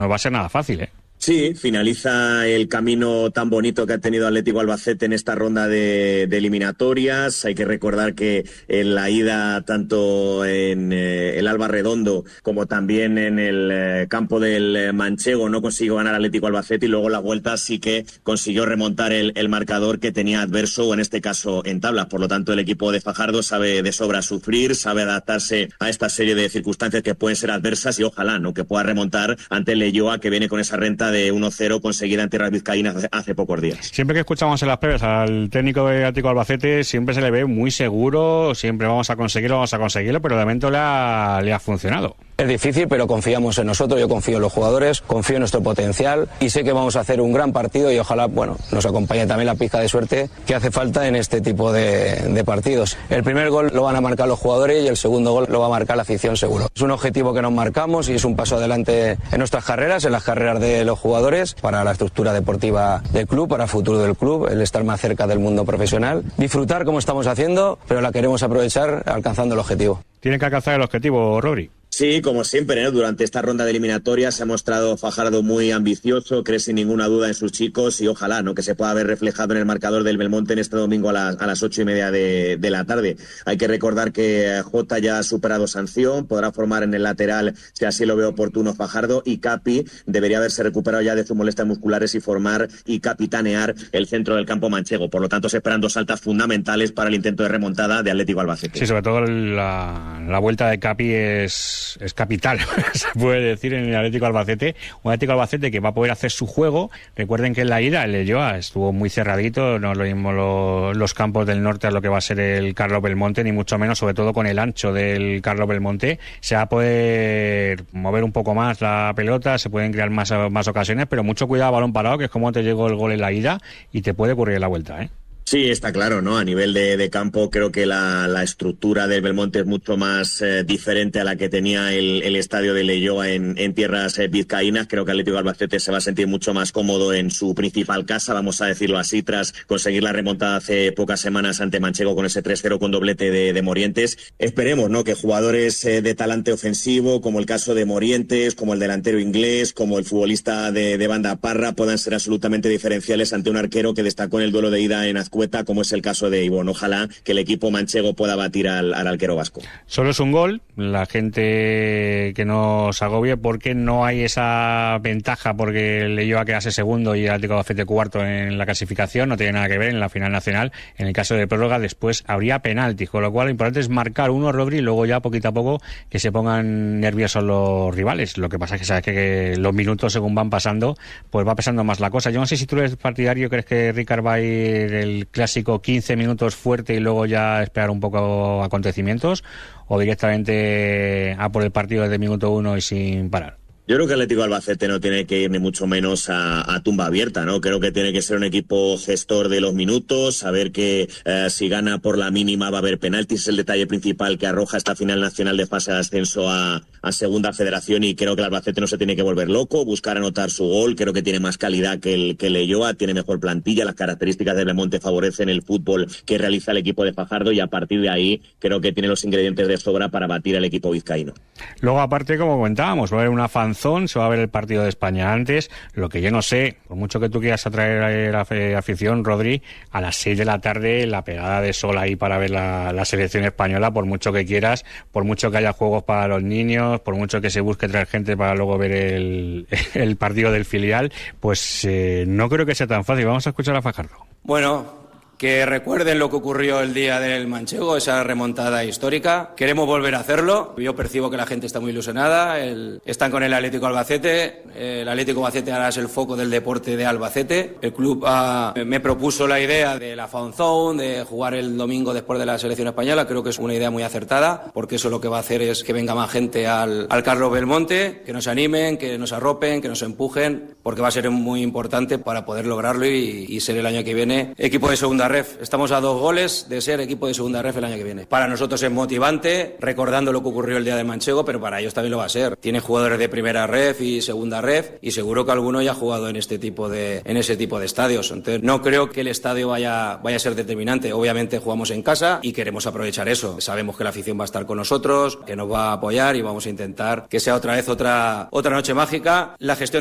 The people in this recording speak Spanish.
No va a ser nada fácil, ¿eh? Sí, finaliza el camino tan bonito que ha tenido Atlético Albacete en esta ronda de eliminatorias. Hay que recordar que en la ida, tanto en el Alba Redondo como también en el campo del Manchego, no consiguió ganar Atlético Albacete, y luego la vuelta sí que consiguió remontar el marcador que tenía adverso, o en este caso en tablas. Por lo tanto, el equipo de Fajardo sabe de sobra sufrir, sabe adaptarse a esta serie de circunstancias que pueden ser adversas, y ojalá no que pueda remontar ante el Leioa, que viene con esa renta de 1-0 conseguida en tierras vizcaínas hace pocos días. Siempre que escuchamos en las previas al técnico de Atlético Albacete, siempre se le ve muy seguro, siempre vamos a conseguirlo, pero de momento le ha funcionado. Es difícil, pero confiamos en nosotros, yo confío en los jugadores, confío en nuestro potencial y sé que vamos a hacer un gran partido, y ojalá, nos acompañe también la pizca de suerte que hace falta en este tipo de partidos. El primer gol lo van a marcar los jugadores y el segundo gol lo va a marcar la afición seguro. Es un objetivo que nos marcamos y es un paso adelante en nuestras carreras, en las carreras de los jugadores, para la estructura deportiva del club, para el futuro del club, el estar más cerca del mundo profesional, disfrutar como estamos haciendo, pero la queremos aprovechar alcanzando el objetivo. Tiene que alcanzar el objetivo, Rodri. Sí, como siempre, ¿no? Durante esta ronda de eliminatorias se ha mostrado Fajardo muy ambicioso, cree sin ninguna duda en sus chicos, y ojalá que se pueda ver reflejado en el marcador del Belmonte en este domingo a las 8:30 de la tarde. Hay que recordar que Jota ya ha superado sanción, podrá formar en el lateral si así lo ve oportuno Fajardo, y Capi debería haberse recuperado ya de sus molestias musculares y formar y capitanear el centro del campo manchego. Por lo tanto, se esperan dos altas fundamentales para el intento de remontada de Atlético Albacete. Sí, sobre todo la vuelta de Capi es capital, se puede decir, en el Atlético Albacete. Un Atlético Albacete que va a poder hacer su juego. Recuerden que en la ida el Leioa estuvo muy cerradito, no es lo mismo los campos del norte a lo que va a ser el Carlos Belmonte, ni mucho menos, sobre todo con el ancho del Carlos Belmonte. Se va a poder mover un poco más la pelota, se pueden crear más ocasiones, pero mucho cuidado balón parado, que es como te llegó el gol en la ida y te puede ocurrir la vuelta, ¿eh? Sí, está claro, ¿no? A nivel de campo, creo que la estructura del Belmonte es mucho más diferente a la que tenía el estadio de Leioa en tierras vizcaínas. Creo que Atlético Albacete se va a sentir mucho más cómodo en su principal casa, vamos a decirlo así, tras conseguir la remontada hace pocas semanas ante Manchego con ese 3-0 con doblete de Morientes. Esperemos, ¿no?, que jugadores de talante ofensivo, como el caso de Morientes, como el delantero inglés, como el futbolista de banda Parra, puedan ser absolutamente diferenciales ante un arquero que destacó en el duelo de ida en Azcueta, como es el caso de Ibón. Ojalá que el equipo manchego pueda batir al arquero vasco. Solo es un gol, la gente que no se agobie, porque no hay esa ventaja, porque le lleva a quedarse segundo y el Atlético Albacete cuarto en la clasificación, no tiene nada que ver en la final nacional. En el caso de prórroga después habría penaltis, con lo cual lo importante es marcar uno, Rodri, y luego ya poquito a poco que se pongan nerviosos los rivales. Lo que pasa es que sabes que los minutos según van pasando, pues va pesando más la cosa. Yo no sé si tú eres partidario, ¿crees que Ricard va a ir el clásico 15 minutos fuerte y luego ya esperar un poco acontecimientos, o directamente a por el partido desde minuto 1 y sin parar? Yo creo que el Atlético Albacete no tiene que ir ni mucho menos a tumba abierta, ¿no? Creo que tiene que ser un equipo gestor de los minutos, saber que si gana por la mínima va a haber penaltis. Es el detalle principal que arroja esta final nacional de fase de ascenso a Segunda Federación, y creo que el Albacete no se tiene que volver loco, buscar anotar su gol. Creo que tiene más calidad que el Leioa, tiene mejor plantilla, las características de Belmonte favorecen el fútbol que realiza el equipo de Fajardo, y a partir de ahí creo que tiene los ingredientes de sobra para batir al equipo vizcaíno. Luego, aparte, como comentábamos, va a haber una fanzone, se va a ver el partido de España antes. Lo que yo no sé, por mucho que tú quieras atraer a la afición, Rodri, a las 6 de la tarde, la pegada de sol ahí para ver la selección española, por mucho que quieras, por mucho que haya juegos para los niños, por mucho que se busque traer gente para luego ver el partido del filial, pues no creo que sea tan fácil. Vamos a escuchar a Fajardo. Bueno, que recuerden lo que ocurrió el día del Manchego, esa remontada histórica. Queremos volver a hacerlo. Yo percibo que la gente está muy ilusionada. Están con el Atlético Albacete. El Atlético Albacete ahora es el foco del deporte de Albacete. El club me propuso la idea de la Fan Zone, de jugar el domingo después de la selección española. Creo que es una idea muy acertada, porque eso lo que va a hacer es que venga más gente al Carlos Belmonte, que nos animen, que nos arropen, que nos empujen, porque va a ser muy importante para poder lograrlo y ser el año que viene equipo de segunda ref. Estamos a 2 goles de ser equipo de segunda ref el año que viene. Para nosotros es motivante, recordando lo que ocurrió el día de Manchego, pero para ellos también lo va a ser. Tiene jugadores de primera ref y segunda ref, y seguro que alguno ya ha jugado en ese tipo de estadios. Entonces, no creo que el estadio vaya a ser determinante. Obviamente jugamos en casa y queremos aprovechar eso. Sabemos que la afición va a estar con nosotros, que nos va a apoyar y vamos a intentar que sea otra vez otra noche mágica. La gestión